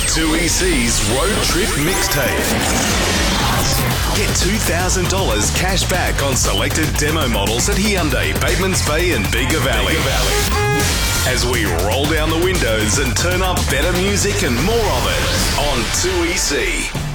2EC's Road Trip Mixtape. Get $2,000 cash back on selected demo models at Hyundai, Batemans Bay and Bega Valley. As we roll down the windows and turn up better music and more of it on 2EC.